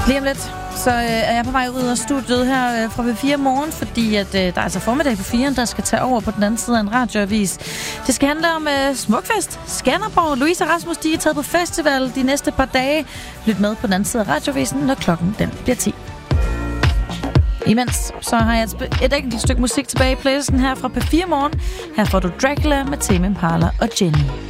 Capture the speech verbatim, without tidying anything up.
Lige om lidt, så øh, er jeg på vej ud af studiet her øh, fra P fire Morgen, fordi at, øh, der er altså formiddag på fire, der skal tage over på den anden side af en radioavis. Det skal handle om øh, Smukfest, Skanderborg. Louise og Rasmus, de er taget på festival de næste par dage. Lyt med på den anden side af radioavisen, når klokken den bliver ti. Imens så har jeg et, sp- et enkelt stykke musik tilbage i playlisten her fra P fire Morgen. Her får du Dracula med Tame Impala og Jenny.